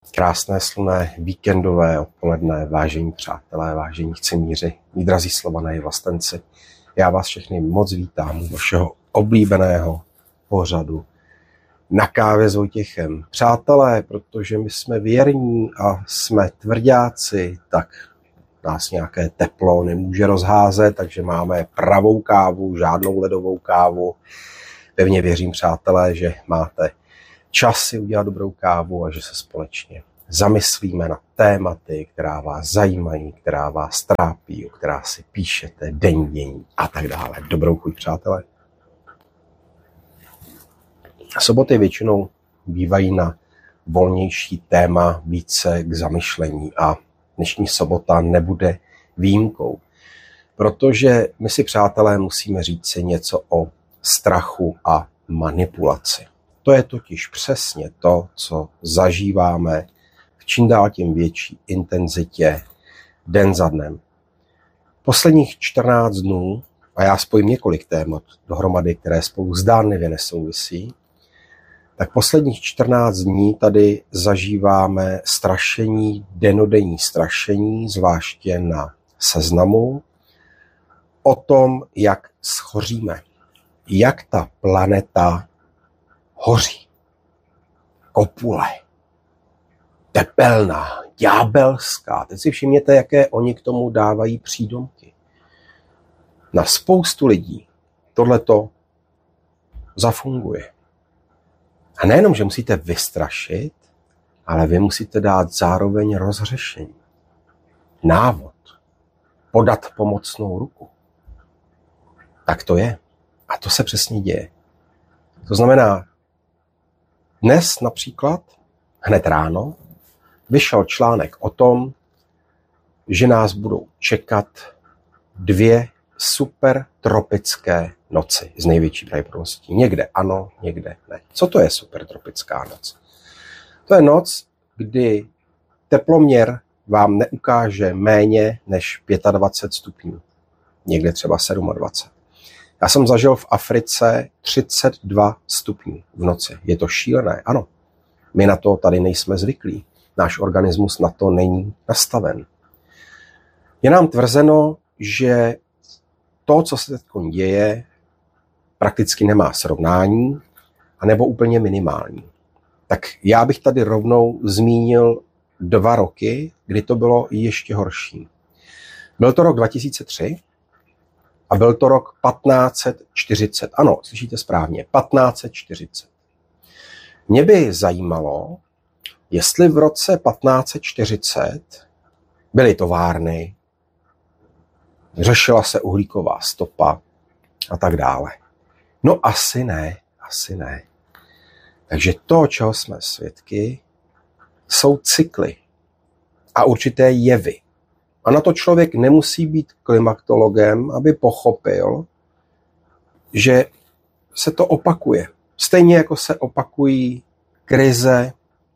Krásné slunné víkendové odpoledne, vážení přátelé, vážení chcemíři, mí drazí Slované vlastenci. Já vás všechny moc vítám u vašeho oblíbeného pořadu Na kávě s Vojtěchem. Přátelé, protože my jsme věrní a jsme tvrďáci, tak nás nějaké teplo nemůže rozházet, takže máme pravou kávu, žádnou ledovou kávu. Pevně věřím, přátelé, že máte čas si udělat dobrou kávu a že se společně zamyslíme na tématy, která vás zajímají, která vás trápí, o která si píšete denní a tak dále. Dobrou chuť, přátelé. Soboty většinou bývají na volnější téma, více k zamyšlení a dnešní sobota nebude výjimkou. Protože my si, přátelé, musíme říct si něco o strachu a manipulaci. To je totiž přesně to, co zažíváme v čím dál tím větší intenzitě den za dnem. Posledních 14 dnů, a já spojím několik témat dohromady, které spolu zdánlivě nesouvisí, tak posledních 14 dní tady zažíváme strašení, denodenní strašení, zvláště na Seznamu, o tom, jak schoříme, jak ta planeta hoří. Kopule, tepelná, ďábelská. Teď si všimněte, jaké oni k tomu dávají přídomky. Na spoustu lidí tohleto zafunguje. A nejenom, že musíte vystrašit, ale vy musíte dát zároveň rozřešení. Návod. Podat pomocnou ruku. Tak to je. A to se přesně děje. To znamená, dnes například, hned ráno, vyšel článek o tom, že nás budou čekat 2 super tropické noci s největší pravděpodobností. Někde ano, někde ne. Co to je super tropická noc? To je noc, kdy teploměr vám neukáže méně než 25 stupňů. Někde třeba 27. Já jsem zažil v Africe 32 stupňů v noci. Je to šílené, ano. My na to tady nejsme zvyklí. Náš organismus na to není nastaven. Je nám tvrzeno, že to, co se teď děje, prakticky nemá srovnání, anebo úplně minimální. Tak já bych tady rovnou zmínil 2 roky, kdy to bylo ještě horší. Byl to rok 2003 a byl to rok 1540. Ano, slyšíte správně, 1540. Mě by zajímalo, jestli v roce 1540 byly továrny, řešila se uhlíková stopa a tak dále. No asi ne. Takže to, čeho jsme svědky, jsou cykly a určité jevy. A na to člověk nemusí být klimatologem, aby pochopil, že se to opakuje. Stejně jako se opakují krize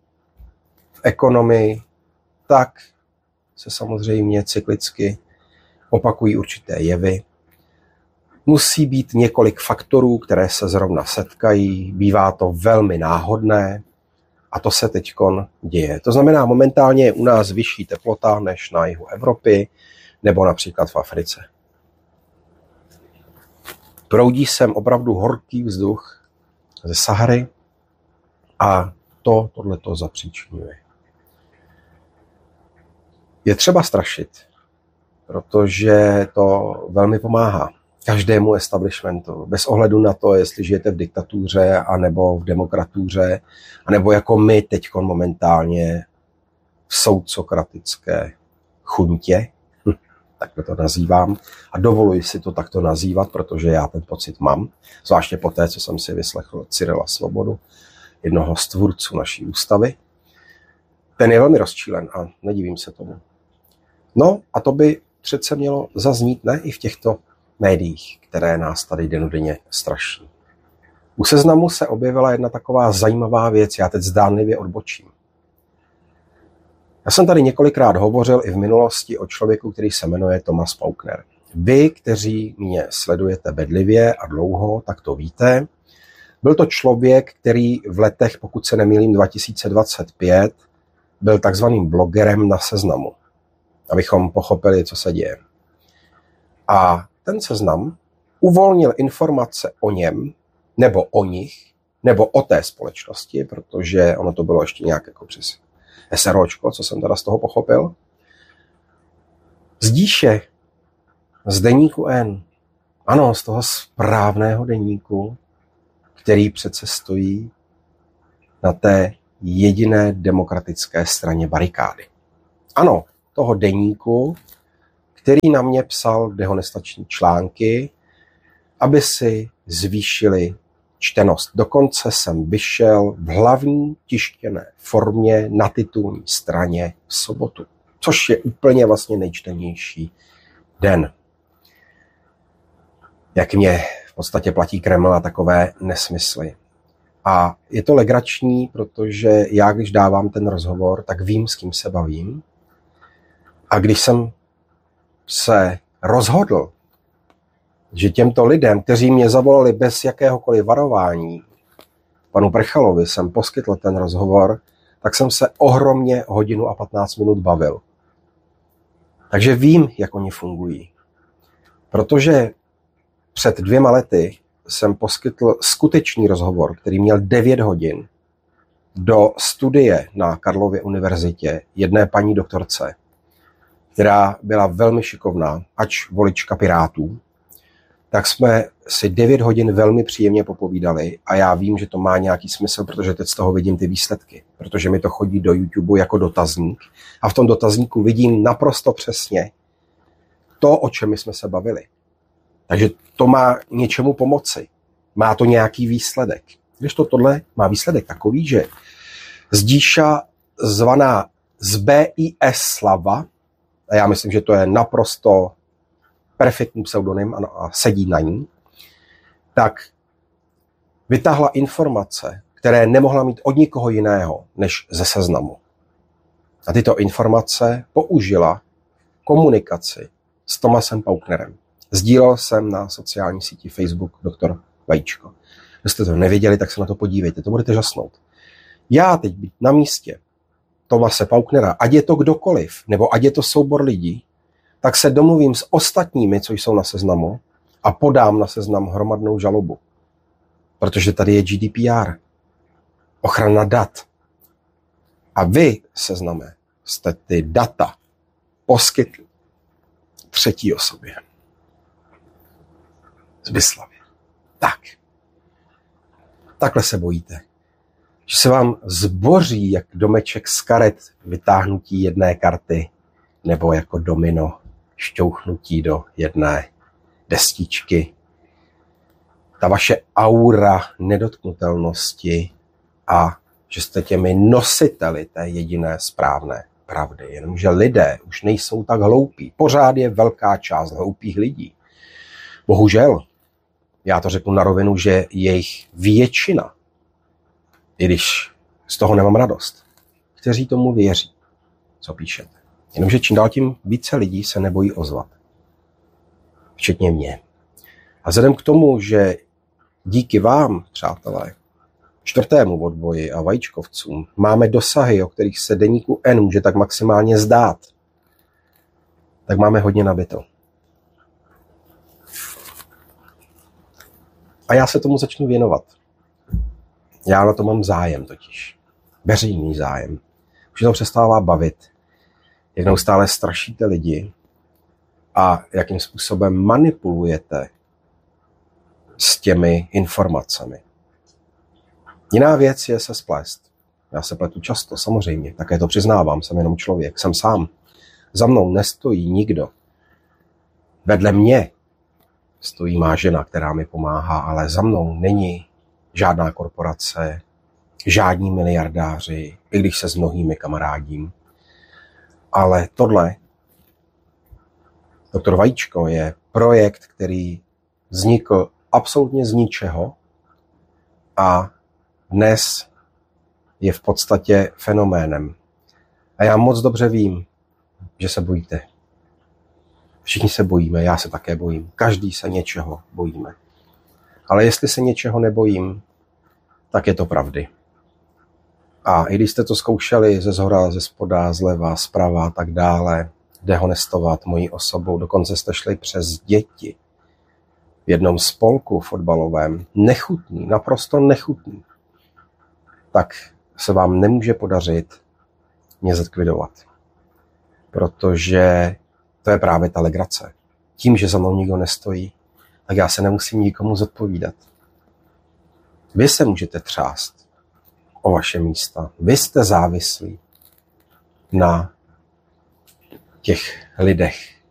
v ekonomii, tak se samozřejmě cyklicky opakují určité jevy. Musí být několik faktorů, které se zrovna setkají, bývá to velmi náhodné a to se teďkon děje. To znamená, momentálně je u nás vyšší teplota než na jihu Evropy nebo například v Africe. Proudí sem opravdu horký vzduch ze Sahary a tohleto zapříčiňuje. Je třeba strašit, protože to velmi pomáhá každému establishmentu, bez ohledu na to, jestli žijete v diktatuře, anebo v demokratuře, anebo jako my teďkon momentálně v soudcokratické chuntě, takhle to nazývám, a dovoluji si to takto nazývat, protože já ten pocit mám, zvláště po té, co jsem si vyslechl Cyrila Svobodu, jednoho z tvůrců naší ústavy. Ten je velmi rozčílen a nedivím se tomu. No a to by přece mělo zaznít ne i v těchto médiích, které nás tady dennodenně straší. U Seznamu se objevila jedna taková zajímavá věc, já teď zdánlivě odbočím. Já jsem tady několikrát hovořil i v minulosti o člověku, který se jmenuje Thomas Faulkner. Vy, kteří mě sledujete bedlivě a dlouho, tak to víte. Byl to člověk, který v letech, pokud se nemýlím, 2025, byl takzvaným blogerem na Seznamu, abychom pochopili, co se děje. A ten Seznam uvolnil informace o něm, nebo o nich, nebo o té společnosti, protože ono to bylo ještě nějak jako přes SROčko, co jsem teda z toho pochopil. Z Díše, z deníku N, ano, z toho správného deníku, který přece stojí na té jediné demokratické straně barikády. Ano, toho deníku, který na mě psal dehonestační články, aby si zvýšili čtenost. Dokonce jsem vyšel v hlavní tištěné formě na titulní straně v sobotu, což je úplně vlastně nejčtenější den. Jak mě v podstatě platí Kreml a takové nesmysly. A je to legrační, protože já, když dávám ten rozhovor, tak vím, s kým se bavím. A když jsem se rozhodl, že těmto lidem, kteří mě zavolali bez jakéhokoliv varování, panu Prchalovi jsem poskytl ten rozhovor, tak jsem se ohromně 1 hodinu a 15 minut bavil. Takže vím, jak oni fungují. Protože před 2 lety jsem poskytl skutečný rozhovor, který měl 9 hodin do studie na Karlově univerzitě jedné paní doktorce, která byla velmi šikovná, ač volička Pirátů, tak jsme si 9 hodin velmi příjemně popovídali a já vím, že to má nějaký smysl, protože teď z toho vidím ty výsledky, protože mi to chodí do YouTube jako dotazník a v tom dotazníku vidím naprosto přesně to, o čem my jsme se bavili. Takže to má něčemu pomoci. Má to nějaký výsledek. Když tohle má výsledek takový, že Zdíša zvaná z BIS Slava, a já myslím, že to je naprosto perfektní pseudonym a sedí na ní, tak vytáhla informace, které nemohla mít od nikoho jiného než ze Seznamu. A tyto informace použila v komunikaci s Tomasem Pauknerem. Sdílel jsem na sociální síti Facebook doktor Vajíčko. Když jste to nevěděli, tak se na to podívejte, to budete žasnout. Já teď být na místě Tomase Pauknera, ať je to kdokoliv, nebo ať je to soubor lidí, tak se domluvím s ostatními, co jsou na Seznamu a podám na Seznam hromadnou žalobu. Protože tady je GDPR, ochrana dat. A vy, Sezname, jste ty data poskytli třetí osobě. Zbyslavě. Tak. Takhle se bojíte. Že se vám zboří jak domeček z karet vytáhnutí jedné karty nebo jako domino šťouchnutí do jedné destičky. Ta vaše aura nedotknutelnosti a že jste těmi nositeli té jediné správné pravdy. Jenomže lidé už nejsou tak hloupí. Pořád je velká část hloupých lidí. Bohužel, já to řeknu na rovinu, že jejich většina, i když z toho nemám radost, kteří tomu věří, co píšete. Jenomže čím dál tím více lidí se nebojí ozvat. Včetně mě. A vzhledem k tomu, že díky vám, přátelé, 4. odboji a vajíčkovcům máme dosahy, o kterých se deníku N může tak maximálně zdát, tak máme hodně nabito. A já se tomu začnu věnovat. Já na to mám zájem totiž. Veřejný zájem. Už to přestává bavit. Jak neustále strašíte lidi a jakým způsobem manipulujete s těmi informacemi. Jiná věc je se splést. Já se pletu často, samozřejmě. Také to přiznávám, jsem jenom člověk. Jsem sám. Za mnou nestojí nikdo. Vedle mě stojí má žena, která mi pomáhá, ale za mnou není žádná korporace, žádní miliardáři, i když se s mnohými kamarádím. Ale tohle, doktor Vajíčko, je projekt, který vznikl absolutně z ničeho a dnes je v podstatě fenoménem. A já moc dobře vím, že se bojíte. Všichni se bojíme, já se také bojím. Každý se něčeho bojíme. Ale jestli se něčeho nebojím, tak je to pravdy. A i když jste to zkoušeli ze zhora, ze spoda, zleva, zprava a tak dále, dehonestovat mojí osobou, dokonce jste šli přes děti v jednom spolku fotbalovém, nechutný, naprosto nechutný, tak se vám nemůže podařit mě zlikvidovat. Protože to je právě ta legrace. Tím, že za mnou nikdo nestojí, tak já se nemusím nikomu zodpovídat. Vy se můžete třást o vaše místa. Vy jste závislí na těch lidech,